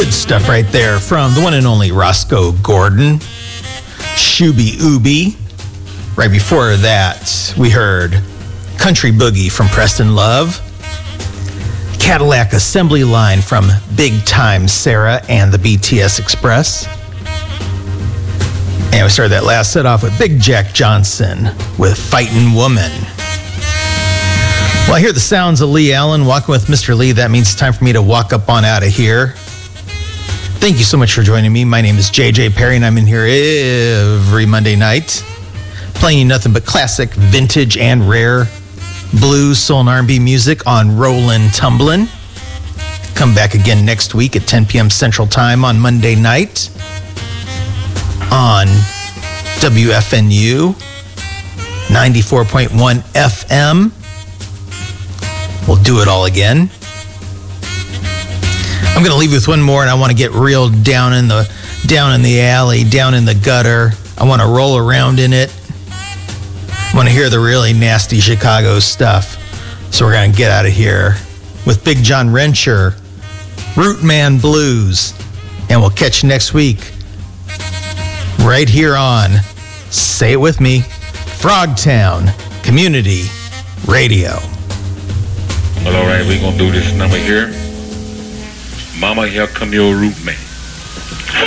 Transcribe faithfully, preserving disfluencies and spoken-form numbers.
Good stuff right there from the one and only Roscoe Gordon, Shooby Ooby. Right before that, we heard Country Boogie from Preston Love, Cadillac Assembly Line from Big Time Sarah and the B T S Express. And we started that last set off with Big Jack Johnson with Fightin' Woman. Well, I hear the sounds of Lee Allen walking with Mister Lee. That means it's time for me to walk up on out of here. Thank you so much for joining me. My name is J J Perry, and I'm in here every Monday night playing you nothing but classic, vintage, and rare blues, soul, and R and B music on Rollin' Tumblin'. Come back again next week at ten p.m. Central Time on Monday night on W F N U ninety-four point one F M. We'll do it all again. I'm going to leave you with one more, and I want to get real down in the down in the alley, down in the gutter. I want to roll around in it. I want to hear the really nasty Chicago stuff. So we're going to get out of here with Big John Rencher, Root Man Blues, and we'll catch you next week right here on, say it with me, Frogtown Community Radio. Well, all right, we're going to do this number here. Mama, here come your root man.